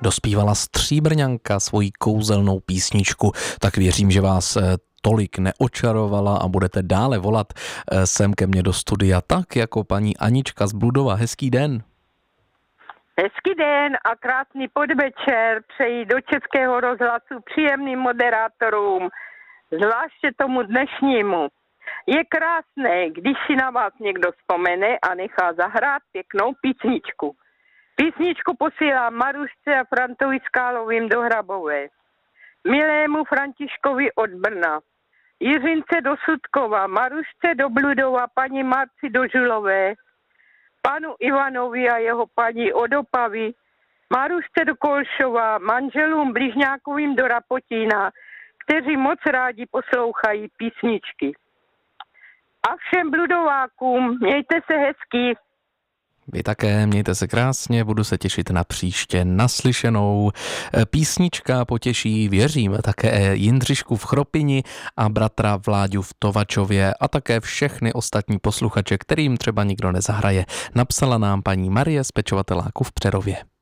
dospívala Stříbrňanka svoji kouzelnou písničku, tak věřím, že vás tolik neočarovala a budete dále volat sem ke mně do studia, tak jako paní Anička z Bludova. Hezký den. Hezký den a krásný podvečer přeji do Českého rozhlasu příjemným moderátorům, zvláště tomu dnešnímu. Je krásné, když si na vás někdo vzpomene a nechá zahrát pěknou písničku. Písničku posílám Marušce a Frantovi Skálovým do Hrabové, milému Františkovi od Brna, Jiřince do Sudkova, Marušce do Bludova, paní Marci do Žulové, panu Ivanovi a jeho paní od Opavy, Marušce do Kolšova, manželům Bližňákovým do Rapotína, kteří moc rádi poslouchají písničky. A všem bludovákům, mějte se hezky. Vy také, mějte se krásně, budu se těšit na příště naslyšenou. Písnička potěší, věřím, také Jindřišku v Chropini a bratra Vláďu v Tovačově a také všechny ostatní posluchače, kterým třeba nikdo nezahraje. Napsala nám paní Marie z Pečovateláku v Přerově.